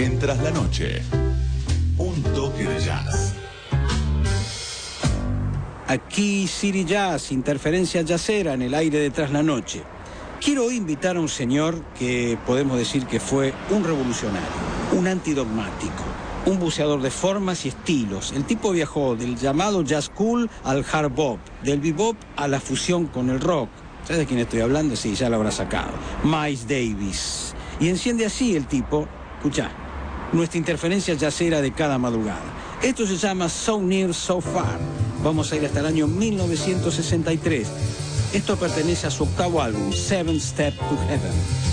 En Tras la Noche, un toque de jazz. Aquí City Jazz, interferencia jazzera en el aire de Tras la Noche. Quiero hoy invitar a un señor que podemos decir que fue un revolucionario, un antidogmático, un buceador de formas y estilos. El tipo viajó del llamado jazz cool al hard bop, del bebop a la fusión con el rock. ¿Sabes de quién estoy hablando? Sí, ya lo habrá sacado. Miles Davis. Y enciende así el tipo, escuchá, nuestra interferencia jazzera de cada madrugada. Esto se llama So Near, So Far. Vamos a ir hasta el año 1963. Esto pertenece a su octavo álbum, Seven Steps to Heaven.